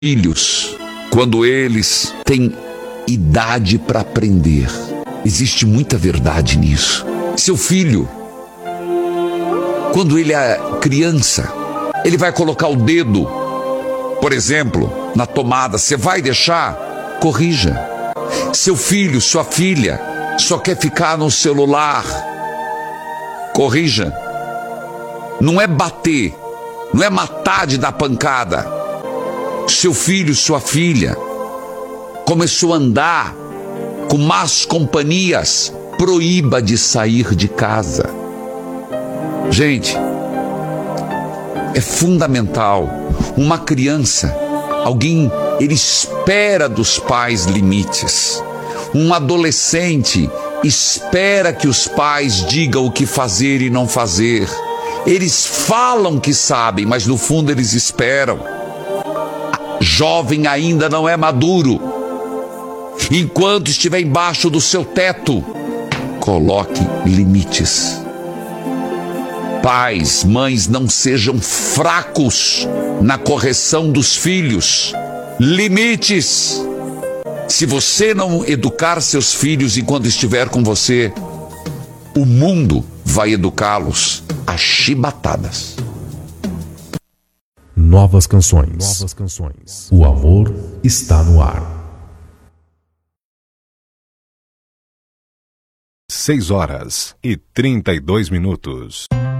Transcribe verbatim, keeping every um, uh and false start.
filhos, quando eles têm idade para aprender. Existe muita verdade nisso. Seu filho, quando ele é criança, ele vai colocar o dedo, por exemplo, na tomada. Você vai deixar? Corrija. Seu filho, sua filha, só quer ficar no celular. Corrija. Não é bater, não é matar de dar pancada. Seu filho, sua filha, começou a andar com más companhias, proíba de sair de casa. Gente, é fundamental. Uma criança, alguém, ele espera dos pais limites. Um adolescente espera que os pais digam o que fazer e não fazer. Eles falam que sabem, mas no fundo eles esperam. Jovem ainda não é maduro. Enquanto estiver embaixo do seu teto, coloque limites. Pais, mães, não sejam fracos na correção dos filhos. Limites. Se você não educar seus filhos enquanto estiver com você, o mundo vai educá-los a chibatadas. Novas canções. Novas canções. O amor está no ar. Seis horas e trinta e dois minutos.